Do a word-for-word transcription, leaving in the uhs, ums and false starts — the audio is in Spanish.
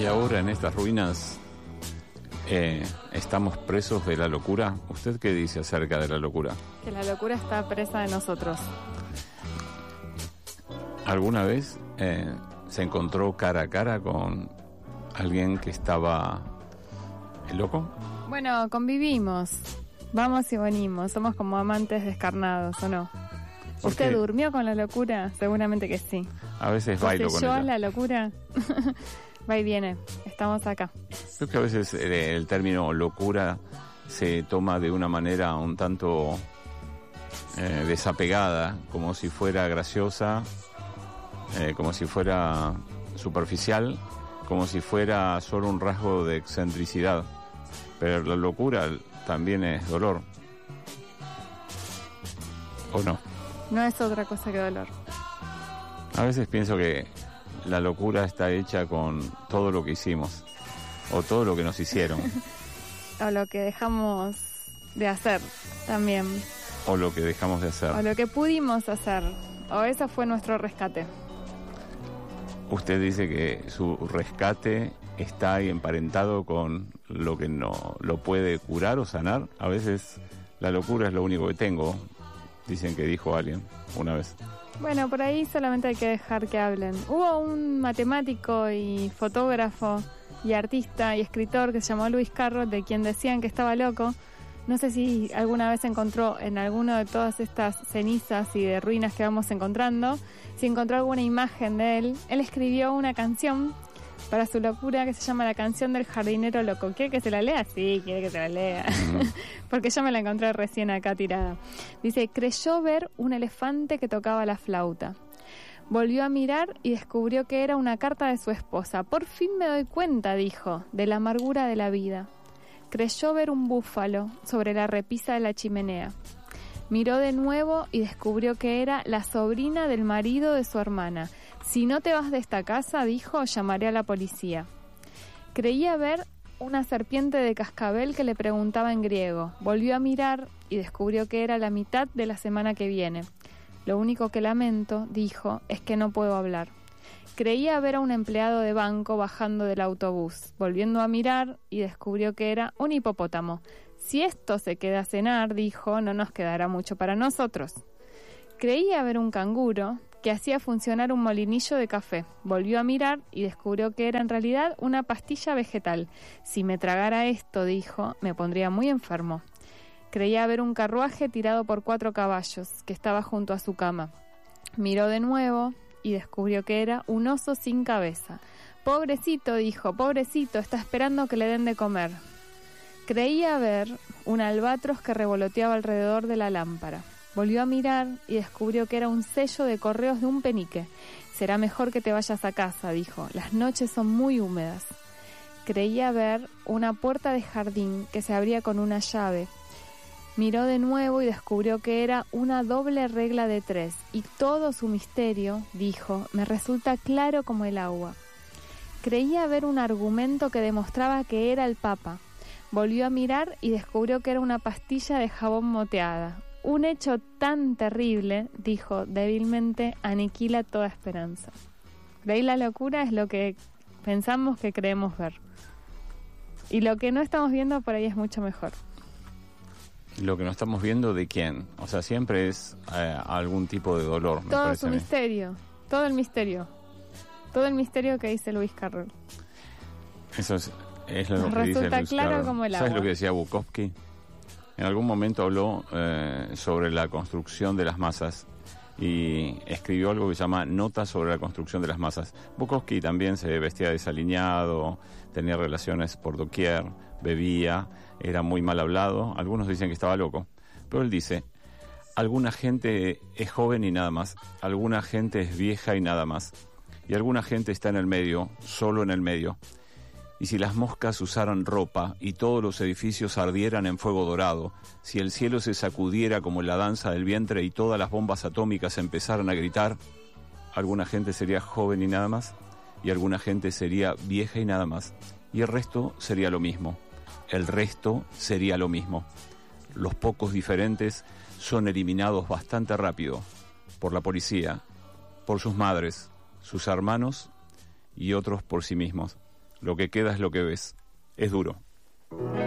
Y ahora en estas ruinas eh, estamos presos de la locura. ¿Usted qué dice acerca de la locura? Que la locura está presa de nosotros. ¿Alguna vez eh, se encontró cara a cara con alguien que estaba loco? Bueno, convivimos. Vamos y venimos. Somos como amantes descarnados, ¿o no? ¿Usted qué? durmió con la locura? Seguramente que sí. A veces bailo con ¿Poseyó ella. la locura? Va y viene. Estamos acá. Creo que a veces eh, el término locura se toma de una manera un tanto eh, desapegada, como si fuera graciosa, eh, como si fuera superficial, como si fuera solo un rasgo de excentricidad. Pero la locura también es dolor. ¿O no? No es otra cosa que dolor. A veces pienso que la locura está hecha con todo lo que hicimos, o todo lo que nos hicieron, O lo que dejamos de hacer también. o lo que dejamos de hacer. O lo que pudimos hacer. O eso fue nuestro rescate. Usted dice que su rescate está ahí emparentado con lo que no lo puede curar o sanar. A veces la locura es lo único que tengo, dicen que dijo alguien una vez. Bueno, por ahí solamente hay que dejar que hablen. Hubo un matemático y fotógrafo y artista y escritor que se llamó Lewis Carroll, de quien decían que estaba loco. No sé si alguna vez encontró en alguno de todas estas cenizas y de ruinas que vamos encontrando, si encontró alguna imagen de él. Él escribió una canción para su locura que se llama La canción del jardinero loco. ¿Quiere que se la lea? Sí, quiere que se la lea. Mm. Porque yo me la encontré recién acá tirada. Dice: creyó ver un elefante que tocaba la flauta. Volvió a mirar y descubrió que era una carta de su esposa. Por fin me doy cuenta, dijo, de la amargura de la vida. Creyó ver un búfalo sobre la repisa de la chimenea. Miró de nuevo y descubrió que era la sobrina del marido de su hermana. Si no te vas de esta casa, dijo, llamaré a la policía. Creía ver una serpiente de cascabel que le preguntaba en griego. Volvió a mirar y descubrió que era la mitad de la semana que viene. Lo único que lamento, dijo, es que no puedo hablar. Creía ver a un empleado de banco bajando del autobús, volviendo a mirar y descubrió que era un hipopótamo. Si esto se queda a cenar, dijo, no nos quedará mucho para nosotros. Creía ver un canguro que hacía funcionar un molinillo de café. Volvió a mirar y descubrió que era en realidad una pastilla vegetal. Si me tragara esto, dijo, me pondría muy enfermo. Creía ver un carruaje tirado por cuatro caballos que estaba junto a su cama. Miró de nuevo y descubrió que era un oso sin cabeza. Pobrecito, dijo, pobrecito, está esperando que le den de comer. Creía ver un albatros que revoloteaba alrededor de la lámpara. Volvió a mirar y descubrió que era un sello de correos de un penique. Será mejor que te vayas a casa, dijo. Las noches son muy húmedas. Creía ver una puerta de jardín que se abría con una llave. Miró de nuevo y descubrió que era una doble regla de tres. Y todo su misterio, dijo, me resulta claro como el agua. Creía ver un argumento que demostraba que era el Papa. Volvió a mirar y descubrió que era una pastilla de jabón moteada. Un hecho tan terrible, dijo débilmente, aniquila toda esperanza. De ahí la locura es lo que pensamos que creemos ver. Y lo que no estamos viendo por ahí es mucho mejor. Lo que no estamos viendo, ¿de quién? O sea, siempre es eh, algún tipo de dolor, me todo parece su a mí. misterio, todo el misterio. Todo el misterio que dice Lewis Carroll. Eso es, es lo Nos que dice resulta Lewis claro Carroll. como el ¿Sabes agua? lo que decía Bukowski? En algún momento habló eh, sobre la construcción de las masas y escribió algo que se llama Notas sobre la construcción de las masas. Bukowski también se vestía desaliñado, tenía relaciones por doquier, bebía, era muy mal hablado. Algunos dicen que estaba loco, pero él dice: alguna gente es joven y nada más, alguna gente es vieja y nada más, y alguna gente está en el medio, solo en el medio. Y si las moscas usaran ropa y todos los edificios ardieran en fuego dorado, si el cielo se sacudiera como en la danza del vientre y todas las bombas atómicas empezaran a gritar, alguna gente sería joven y nada más, y alguna gente sería vieja y nada más, y el resto sería lo mismo. El resto sería lo mismo. Los pocos diferentes son eliminados bastante rápido por la policía, por sus madres, sus hermanos y otros por sí mismos. Lo que queda es lo que ves. Es duro.